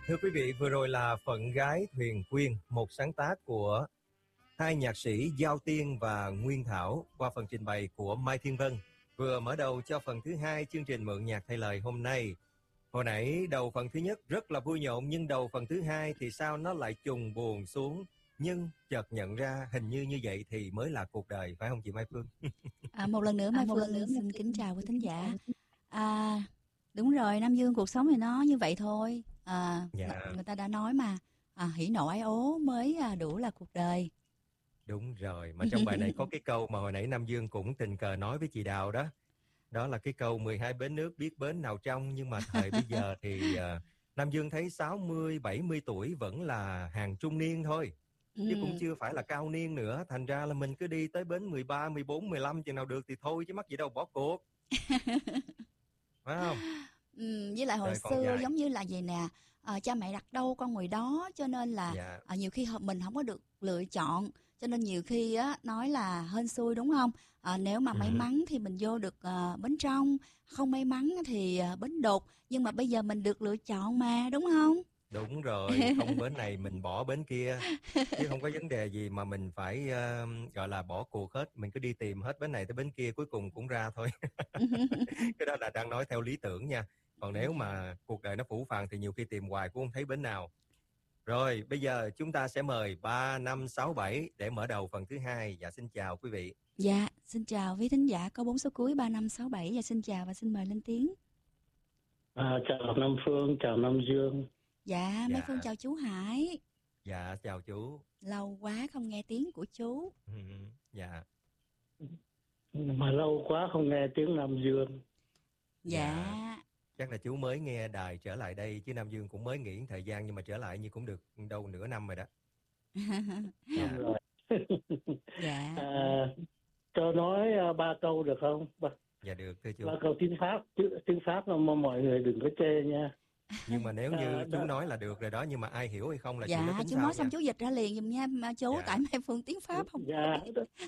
Thưa quý vị, vừa rồi là Phận Gái Thuyền Quyên, một sáng tác của hai nhạc sĩ Giao Tiên và Nguyên Thảo qua phần trình bày của Mai Thiên Vân. Vừa mở đầu cho phần thứ hai chương trình Mượn Nhạc Thay Lời hôm nay. Hồi nãy đầu phần thứ nhất rất là vui nhộn, nhưng đầu phần thứ hai thì sao nó lại trùng buồn xuống. Nhưng chợt nhận ra hình như vậy thì mới là cuộc đời, phải không chị Mai Phương? Một lần nữa Mai Phương xin kính chào quý thính giả. Đúng rồi, Nam Dương, cuộc sống thì nó như vậy thôi. Người ta đã nói mà, hỉ nộ ái ố mới đủ là cuộc đời. Đúng rồi, mà trong bài này có cái câu mà hồi nãy Nam Dương cũng tình cờ nói với chị Đào đó. Đó là cái câu 12 bến nước biết bến nào trong. Nhưng mà thời bây giờ thì Nam Dương thấy 60, 70 tuổi vẫn là hàng trung niên thôi. Chứ cũng chưa phải là cao niên nữa. Thành ra là mình cứ đi tới bến 13, 14, 15 chừng nào được thì thôi, chứ mắc gì đâu bỏ cuộc. Phải không? Với lại hồi xưa giống như là vậy nè, cha mẹ đặt đâu con ngồi đó, cho nên là nhiều khi mình không có được lựa chọn, cho nên nhiều khi á nói là hên xui, đúng không? Nếu mà may mắn thì mình vô được bến trong, không may mắn thì bến đục, nhưng mà bây giờ mình được lựa chọn mà, đúng không? Đúng rồi, không bến này mình bỏ bến kia, chứ không có vấn đề gì mà mình phải gọi là bỏ cuộc hết. Mình cứ đi tìm hết bến này tới bến kia, cuối cùng cũng ra thôi. Cái đó là đang nói theo lý tưởng nha. Còn nếu mà cuộc đời nó phũ phàng thì nhiều khi tìm hoài cũng không thấy bến nào. Rồi, bây giờ chúng ta sẽ mời 3567 để mở đầu phần thứ hai. Dạ, xin chào quý vị. Dạ, xin chào quý thính giả có 4 số cuối 3567. Dạ, xin chào và xin mời lên tiếng. Chào Nam Phương, chào Nam Dương. Dạ, Mai Phương chào chú Hải. Dạ, chào chú. Lâu quá không nghe tiếng của chú. Dạ. Mà lâu quá không nghe tiếng Nam Dương. Dạ. Chắc là chú mới nghe đài trở lại đây, chứ Nam Dương cũng mới nghỉ thời gian, nhưng mà trở lại như cũng được đâu nửa năm rồi đó. Dạ. Rồi. Dạ. Cho nói 3 câu được không? Dạ được thưa chú. 3 câu tiếng Pháp mà mọi người đừng có chê nha. Nhưng mà nếu như chú nói là được rồi đó, nhưng mà ai hiểu hay không là dạ, chuyện đó tính chú sao nói xong nha. chú dịch ra liền giùm nha mà chú. Tại Mai Phương tiếng Pháp không. Dạ.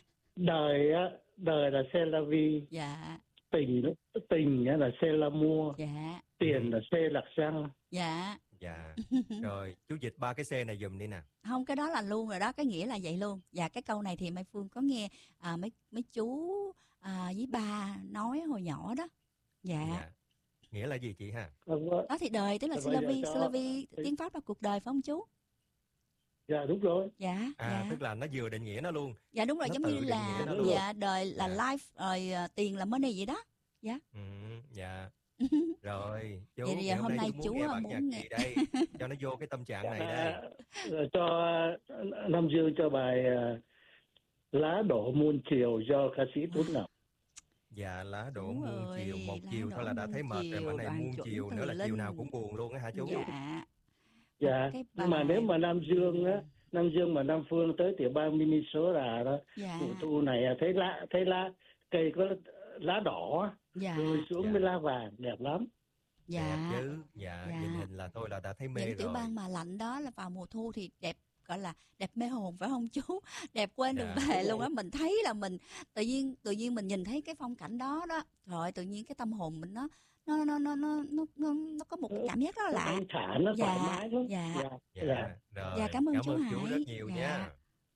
Đời là c'est la vie. Dạ. Tình là c'est l'amour. Dạ. Tiền là c'est l'argent. Dạ. Dạ. Rồi chú dịch 3 cái C này giùm đi nè. Không, cái đó là luôn rồi đó, cái nghĩa là vậy luôn. Và cái câu này thì Mai Phương có nghe mấy chú với ba nói hồi nhỏ đó. Dạ. Nghĩa là gì chị ha? Đó thì đời tức là c'est la vie tiếng Pháp là cuộc đời, phải không chú? Dạ đúng rồi. Dạ. Tức là nó vừa định nghĩa nó luôn. Dạ đúng rồi, giống như là đời là life, rồi tiền là money vậy đó. Dạ. Dạ. Rồi chú, vậy hôm nay chú chú nghe bản nhạc gì đây cho nó vô cái tâm trạng này đây. Cho Nam Dương cho bài Lá đổ muôn chiều do ca sĩ Tuấn Ngọc. Dạ, lá đổ muôn chiều, một chiều thôi là đã thấy mệt rồi, mà này muôn chiều nữa là chiều nào cũng buồn luôn á hả chú? Dạ. Nhưng mà nếu mà Nam Dương mà Nam Phương tới tiểu bang Minnesota đó, mùa thu này thấy lá cây có lá đỏ rồi xuống với lá vàng đẹp lắm. Đẹp chứ. Nhìn hình là tôi là đã thấy mê. Những tiểu bang mà lạnh đó là vào mùa thu thì đẹp, gọi là đẹp mê hồn, phải không chú? Đẹp quên đường về luôn á. Mình thấy là mình tự nhiên mình nhìn thấy cái phong cảnh đó đó, rồi tự nhiên cái tâm hồn mình nó có một cái cảm giác rất là lạ. Nó thoải mái lắm. Rồi, cảm ơn chú Hải rất nhiều nha.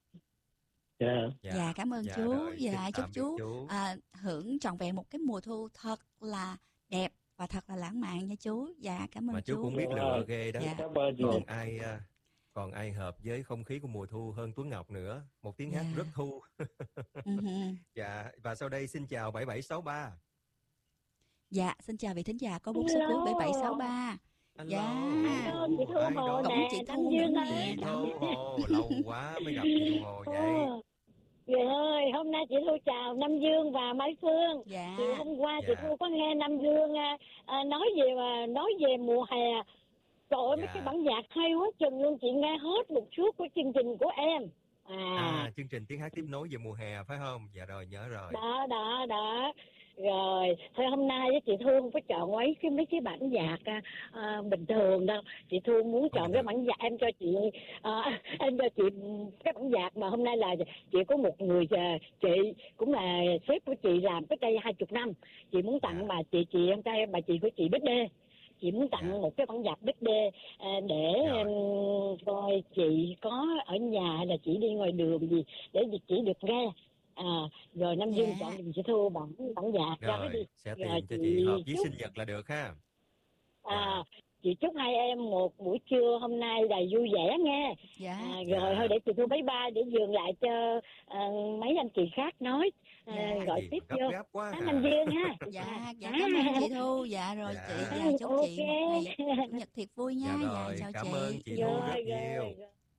Dạ, cảm ơn chú. Dạ, chúc chú hưởng trọn vẹn một cái mùa thu thật là đẹp và thật là lãng mạn nha chú. Dạ, cảm ơn chú. Mà chú cũng biết lựa ghê đó. Còn ai hợp với không khí của mùa thu hơn Tuấn Ngọc nữa. Một tiếng hát rất thu. Dạ, và sau đây xin chào 7763. Dạ, xin chào vị thính giả có 4 số cuối 7763. Dạ. Chị Thu Hồ nè, chị Nam Thu Dương nè. Lâu quá mới gặp chị Thu Hồ vậy. Trời ơi, hôm nay chị Thu chào Nam Dương và Mai Phương. Chị hôm qua chị Thu có nghe Nam Dương nói về mùa hè. Trời ơi, mấy cái bản nhạc hay quá chừng luôn, chị nghe hết một suốt của chương trình của em. Chương trình tiếng hát tiếp nối về mùa hè phải không? Dạ rồi, nhớ rồi. Đó. Rồi, thôi hôm nay chị Thu không có chọn mấy cái bản nhạc bình thường đâu. Chị Thu muốn chọn cái bản nhạc, em cho chị cái bản nhạc mà hôm nay là chị có một người chị cũng là sếp của chị làm cách đây 20 năm. Chị muốn tặng bà chị em trai bà chị của chị Bích Đê. chị muốn tặng một cái bản nhạc Big Đê để coi chị có ở nhà hay là chị đi ngoài đường gì để chị được nghe. Rồi Nam Dương chọn thì mình sẽ thu bản nhạc ra đi. Sẽ tìm cho chị hợp với sinh nhật là được ha. Chị chúc hai em một buổi trưa hôm nay đầy vui vẻ nghe. Rồi thôi để chị thu bye bye để dừng lại cho mấy anh chị khác nói. Gọi tiếp vô Nam Dương ha. Cảm ơn chị Thu. Rồi chị chúc chị một ngày chủ nhật thiệt vui nha. Chào cảm chị. Ơn chị Thu rất nhiều.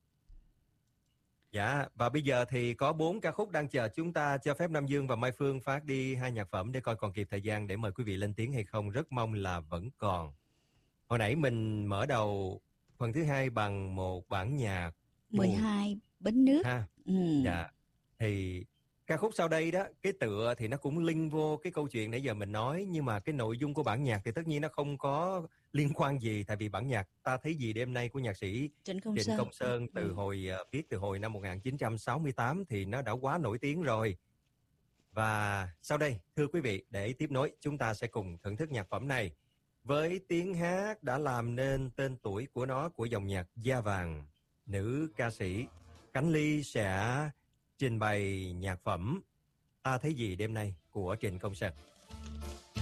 Và bây giờ thì có 4 ca khúc đang chờ chúng ta, cho phép Nam Dương và Mai Phương phát đi 2 nhạc phẩm để coi còn kịp thời gian để mời quý vị lên tiếng hay không. Rất mong là vẫn còn. Hồi nãy mình mở đầu phần thứ 2 bằng một bản nhạc 12 bến nước. Thì ca khúc sau đây đó, cái tựa thì nó cũng link vô cái câu chuyện nãy giờ mình nói, nhưng mà cái nội dung của bản nhạc thì tất nhiên nó không có liên quan gì, tại vì bản nhạc Ta Thấy Gì Đêm Nay của nhạc sĩ Trịnh Công Sơn viết từ hồi năm 1968 thì nó đã quá nổi tiếng rồi. Và sau đây, thưa quý vị, để tiếp nối, chúng ta sẽ cùng thưởng thức nhạc phẩm này với tiếng hát đã làm nên tên tuổi của nó, của dòng nhạc da vàng. Nữ ca sĩ Khánh Ly sẽ trình bày nhạc phẩm Ta Thấy Gì Đêm Nay của Trịnh Công Sơn.